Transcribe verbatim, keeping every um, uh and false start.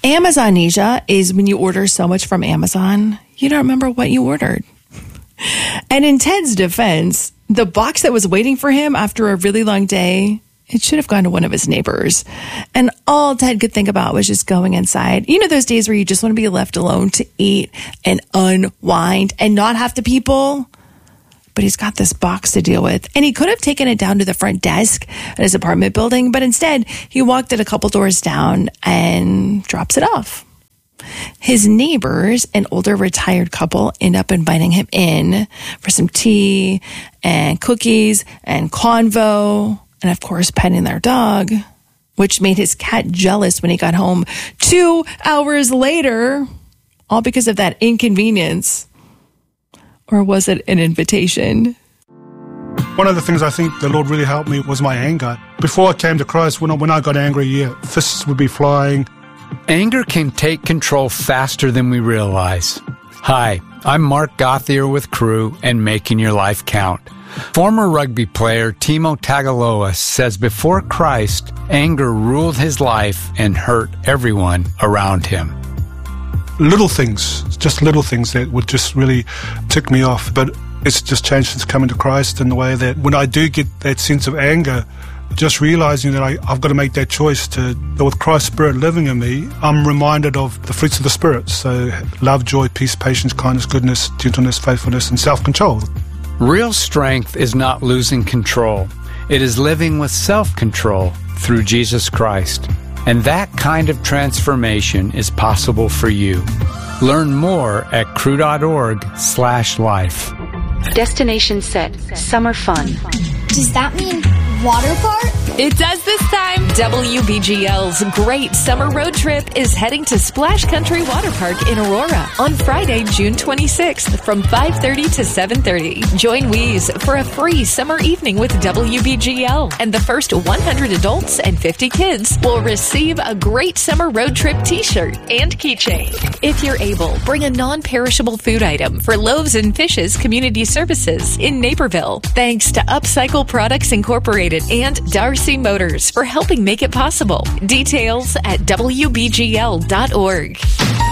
Amazonesia is when you order so much from Amazon, you don't remember what you ordered. And in Ted's defense, the box that was waiting for him after a really long day, it should have gone to one of his neighbors. And all Ted could think about was just going inside. You know those days where you just want to be left alone to eat and unwind and not have to people? But he's got this box to deal with. And he could have taken it down to the front desk at his apartment building, but instead he walked it a couple doors down and drops it off. His neighbors, an older retired couple, end up inviting him in for some tea and cookies and convo and, of course, petting their dog, which made his cat jealous when he got home two hours later, all because of that inconvenience. Or was it an invitation? One of the things I think the Lord really helped me was my anger. Before I came to Christ, when I, when I got angry, yeah, fists would be flying. Anger can take control faster than we realize. Hi, I'm Mark Gauthier with Crew and Making Your Life Count. Former rugby player Timo Tagaloa says before Christ, anger ruled his life and hurt everyone around him. Little things, just little things that would just really tick me off. But it's just changed since coming to Christ in the way that when I do get that sense of anger, just realizing that I, I've got to make that choice to, that with Christ's Spirit living in me, I'm reminded of the fruits of the Spirit. So love, joy, peace, patience, kindness, goodness, gentleness, faithfulness, and self-control. Real strength is not losing control. It is living with self-control through Jesus Christ. And that kind of transformation is possible for you. Learn more at crew.org slash life. Destination set. Summer fun. Does that mean water park? It does this time. W B G L's Great Summer Road Trip is heading to Splash Country Water Park in Aurora on Friday, June twenty-sixth from five thirty to seven thirty. Join Wheeze for a free summer evening with W B G L, and the first one hundred adults and fifty kids will receive a Great Summer Road Trip t-shirt and keychain. If you're able, bring a non-perishable food item for Loaves and Fishes Community Services in Naperville. Thanks to Upcycle Products Incorporated and Darcy Motors for helping make it possible. Details at W B G L dot org.